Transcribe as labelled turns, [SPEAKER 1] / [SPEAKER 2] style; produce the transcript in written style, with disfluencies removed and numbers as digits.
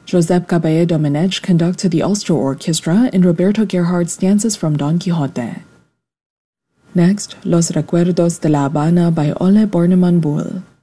[SPEAKER 1] Josep Caballé Domenech conducted the Ulster Orchestra in Roberto Gerhard's stanzas from Don Quixote. Next, Los Recuerdos de La Habana by Ole Bornemann Bull.